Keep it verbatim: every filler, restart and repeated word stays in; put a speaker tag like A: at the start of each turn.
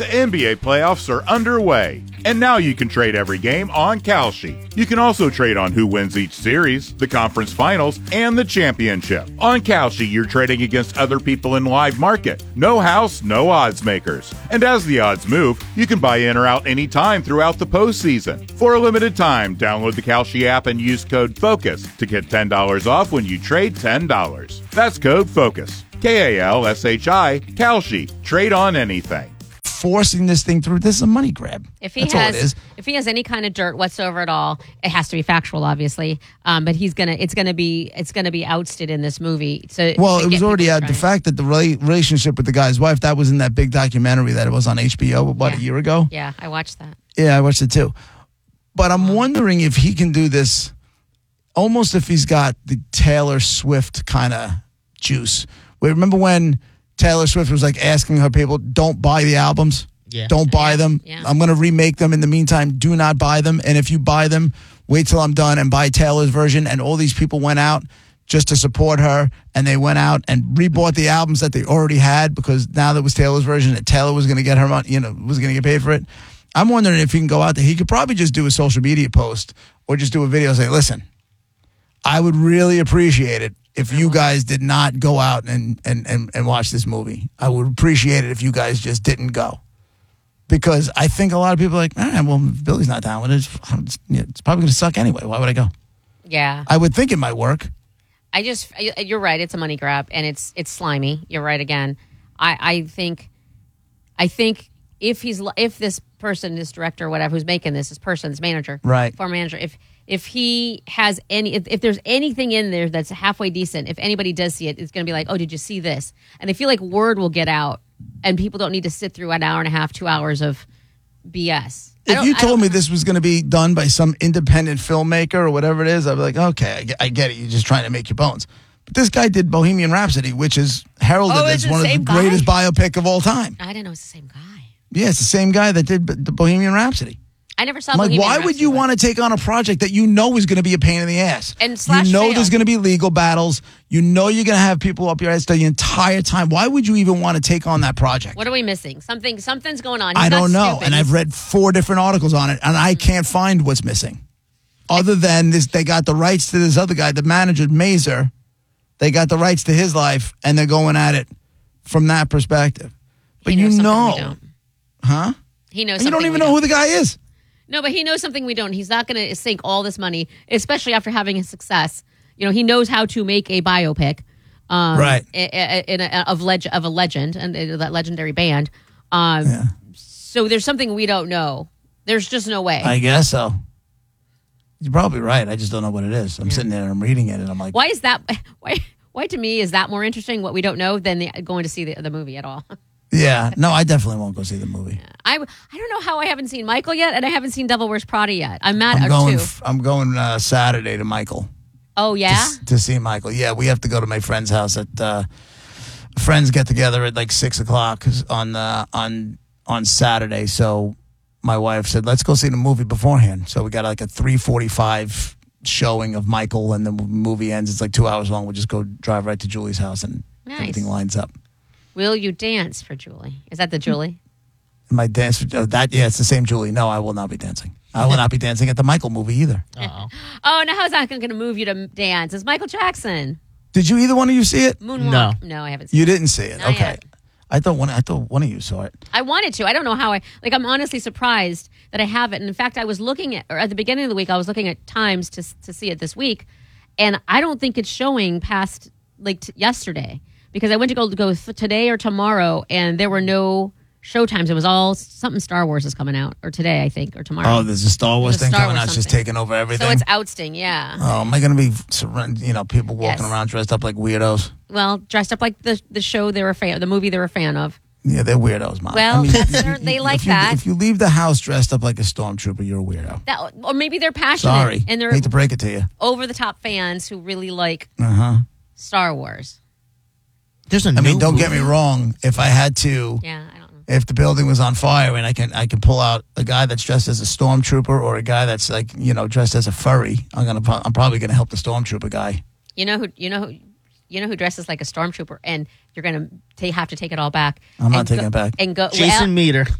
A: The N B A playoffs are underway, and now you can trade every game on Kalshi. You can also trade on who wins each series, the conference finals, and the championship. On Kalshi, you're trading against other people in live market. No house, no odds makers. And as the odds move, you can buy in or out anytime throughout the postseason. For a limited time, download the Kalshi app and use code FOCUS to get ten dollars off when you trade ten dollars. That's code FOCUS. K A L S H I, Kalshi. Trade on anything.
B: Forcing this thing through, this is a money grab.
C: If he
B: That's all it
C: has,
B: is.
C: if he has any kind of dirt whatsoever at all, it has to be factual, obviously. Um, but he's gonna, it's gonna be, it's gonna be ousted in this movie. So
B: Well,
C: to
B: it
C: get
B: was already
C: people
B: out. The
C: trying.
B: fact that the rela- relationship with the guy's wife, that was in that big documentary that it was on H B O, what,
C: Yeah.
B: a year ago?
C: Yeah, I watched that.
B: Yeah, I watched it too. But I'm wondering if he can do this, almost if he's got the Taylor Swift kind of juice. Wait, remember when Taylor Swift was like asking her people, don't buy the albums?
D: Yeah.
B: Don't buy
C: Yeah,
B: them.
C: yeah.
B: I'm going to remake them. In the meantime, do not buy them. And if you buy them, wait till I'm done and buy Taylor's version. And all these people went out just to support her, and they went out and rebought the albums that they already had because now that was Taylor's version, that Taylor was going to get her money, you know, was going to get paid for it. I'm wondering if he can go out there. He could probably just do a social media post or just do a video and say, listen, I would really appreciate it if you guys did not go out and, and, and, and watch this movie. I would appreciate it if you guys just didn't go. Because I think a lot of people are like, eh, well, if Billy's not down with it, it's, it's probably going to suck anyway. Why would I go?
C: Yeah,
B: I would think it might work.
C: I just, I- you're right. It's a money grab, and it's it's slimy. You're right again. I, I think, I think if he's if this person, this director, whatever, who's making this, this person, this manager,
B: Right.
C: former manager, if if he has any, if, if there's anything in there that's halfway decent, if anybody does see it, it's going to be like, oh, did you see this? And I feel like word will get out, and people don't need to sit through an hour and a half, two hours of B S. I
B: If
C: don't-
B: you
C: I
B: told
C: don't-
B: me this was going to be done by some independent filmmaker or whatever it is, I'd be like, okay, I get, I get it. You're just trying to make your bones. But this guy did Bohemian Rhapsody, which is heralded
C: Oh,
B: as
C: it's the
B: one of the
C: same guy?
B: greatest biopic of all time.
C: I didn't know it's the same guy.
B: Yeah, it's the same guy that did the Bohemian Rhapsody.
C: I never saw.
B: I'm like,
C: Bohemian
B: why would
C: Rhapsody,
B: you
C: but-
B: want to take on a project that you know is going to be a pain in the ass?
C: And slash
B: you know
C: fail.
B: there's going to be legal battles. You know you're going to have people up your ass the entire time. Why would you even want to take on that project?
C: What are we missing? Something, something's going on. He's
B: I
C: not
B: don't know.
C: stupid.
B: And
C: He's-
B: I've read four different articles on it, and I can't find what's missing. Other than this, they got the rights to this other guy, the manager, Mazer. They got the rights to his life, and they're going at it from that perspective. But
C: He
B: you
C: knows something
B: know,
C: we don't.
B: huh?
C: He knows.
B: And you don't
C: something
B: even
C: we
B: know who the guy is.
C: No, but he knows something we don't. He's not going to sink all this money, especially after having a success. You know, he knows how to make a biopic, um,
B: Right.
C: i- i- In a, of leg- of a legend and uh, that legendary band. Um,
B: Yeah.
C: So there's something we don't know. There's just no way.
B: I guess so. You're probably right. I just don't know what it is. I'm sitting there and I'm reading it, and I'm like,
C: why is that? Why? Why to me is that more interesting? What we don't know than the, going to see the, the movie at all.
B: yeah, no, I definitely won't go see the movie.
C: I, I don't know how I haven't seen Michael yet, and I haven't seen Devil Wears Prada yet. I'm mad
B: I'm
C: at
B: going.
C: two.
B: f- I'm going uh, Saturday to Michael.
C: Oh
B: to,
C: yeah.
B: s- to see Michael. Yeah, we have to go to my friend's house. At uh, friends get together at like six o'clock on uh, on on Saturday. So my wife said, "Let's go see the movie beforehand." So we got like a three forty-five showing of Michael, and the movie ends. It's like two hours long. We'll just go drive right to Julie's house, and
C: Nice.
B: everything lines up.
C: Will you dance for Julie? Is that the Julie?
B: My dance uh, that yeah, it's the same Julie. No, I will not be dancing. I will not be dancing at the Michael movie either.
D: Uh-oh.
C: Oh, now how's that going to move you to dance? It's Michael Jackson.
B: Did you either one of you see it?
C: Moonwalk. No, I haven't seen
B: You
C: it.
B: didn't see it.
C: Not
B: Okay.
C: yet.
B: I thought one. I thought one of you saw it.
C: I wanted to. I don't know how I, like, I'm honestly surprised that I haven't. And in fact, I was looking at, or at the beginning of the week, I was looking at times to to see it this week. And I don't think it's showing past, like, t- yesterday. Because I went to go, go th- today or tomorrow, and there were no show times. It was all something Star Wars is coming out, or today, I think, or tomorrow.
B: Oh, there's a Star Wars
C: There's a
B: thing
C: Star
B: coming
C: Wars
B: out. It's just
C: something.
B: taking over everything.
C: So it's ousting, yeah.
B: Oh, am I going to be, surround- you know, people walking
C: Yes.
B: around dressed up like weirdos?
C: Well, dressed up like the the show they were a fan, the movie they were a fan of.
B: Yeah, they're weirdos, Mom.
C: Well,
B: if
C: that's
B: you-
C: their- they like
B: if you,
C: that.
B: If you leave the house dressed up like a stormtrooper, you're a weirdo.
C: That, or maybe they're passionate
B: Sorry.
C: and they're
B: Hate to break it to you.
C: over the top fans who really like
B: Uh-huh.
C: Star Wars.
D: There's a
B: I
D: new
B: mean, don't
D: movie.
B: get me wrong. If I had to,
C: Yeah, I don't know.
B: if the building was on fire and I can I can pull out a guy that's dressed as a stormtrooper or a guy that's like, you know, dressed as a furry, I'm gonna pro- I'm probably gonna help the stormtrooper guy.
C: You know who you know who you know who dresses like a stormtrooper, and you're gonna ta- have to take it all back.
B: I'm not
C: and
B: taking
C: go-
B: it back.
C: And go
D: Jason
C: well,
D: Meter.